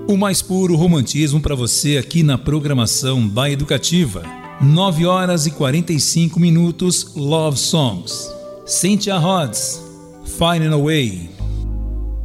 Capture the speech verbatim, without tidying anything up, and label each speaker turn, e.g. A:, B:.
A: O mais puro romantismo para você aqui na programação da Educativa. nove horas e quarenta e cinco minutos, Love Songs. Cynthia Rhodes, Finding a Way.